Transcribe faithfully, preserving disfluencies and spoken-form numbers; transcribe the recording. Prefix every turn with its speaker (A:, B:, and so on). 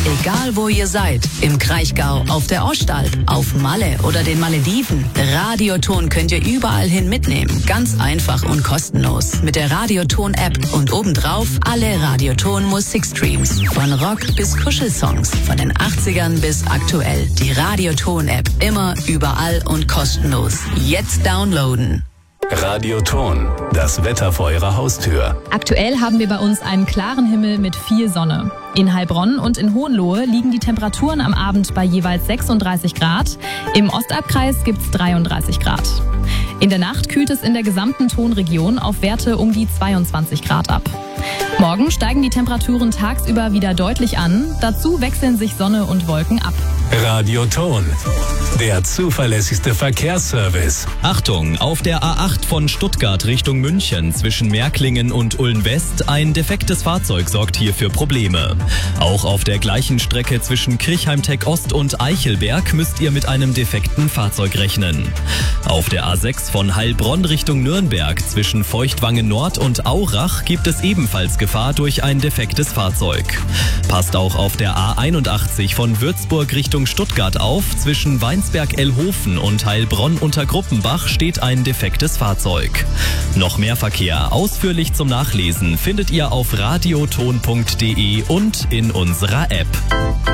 A: Egal wo ihr seid, im Kraichgau, auf der Ostalb, auf Malle oder den Malediven, Radioton könnt ihr überall hin mitnehmen. Ganz einfach und kostenlos. Mit der Radioton-App und obendrauf alle Radioton-Musikstreams. Von Rock bis Kuschelsongs, von den achtzigern bis aktuell. Die Radioton-App immer, überall und kostenlos. Jetzt downloaden.
B: Radioton, das Wetter vor Ihrer Haustür.
C: Aktuell haben wir bei uns einen klaren Himmel mit viel Sonne. In Heilbronn und in Hohenlohe liegen die Temperaturen am Abend bei jeweils sechsunddreißig Grad. Im Ostalbkreis gibt's dreiunddreißig Grad. In der Nacht kühlt es in der gesamten Tonregion auf Werte um die zweiundzwanzig Grad ab. Morgen steigen die Temperaturen tagsüber wieder deutlich an. Dazu wechseln sich Sonne und Wolken ab.
B: Radioton, der zuverlässigste Verkehrsservice.
D: Achtung, auf der A acht von Stuttgart Richtung München zwischen Märklingen und Ulm-West ein defektes Fahrzeug sorgt hier für Probleme. Auch auf der gleichen Strecke zwischen Kirchheim-Tech Ost und Eichelberg müsst ihr mit einem defekten Fahrzeug rechnen. Auf der A sechs von Heilbronn Richtung Nürnberg zwischen Feuchtwangen Nord und Aurach gibt es ebenfalls Gefahr durch ein defektes Fahrzeug. Passt auch auf der A einundachtzig von Würzburg Richtung Stuttgart auf. Zwischen Weinsberg-Elhofen und Heilbronn-Untergruppenbach steht ein defektes Fahrzeug. Noch mehr Verkehr ausführlich zum Nachlesen findet ihr auf radioton punkt de und in unserer App.